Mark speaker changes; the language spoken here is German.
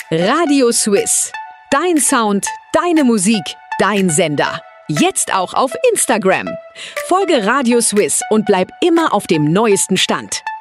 Speaker 1: Radio Swiss. Dein Sound, deine Musik, dein Sender. Jetzt auch auf Instagram. Folge Radio Swiss und bleib immer auf dem neuesten Stand.